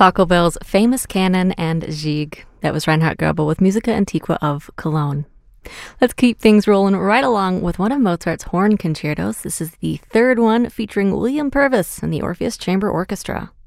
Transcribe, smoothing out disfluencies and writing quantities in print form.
Pachelbel's famous canon and Gigue. That was Reinhard Goebel with Musica Antiqua of Cologne. Let's keep things rolling right along with one of Mozart's horn concertos. This is the third one featuring William Purvis and the Orpheus Chamber Orchestra.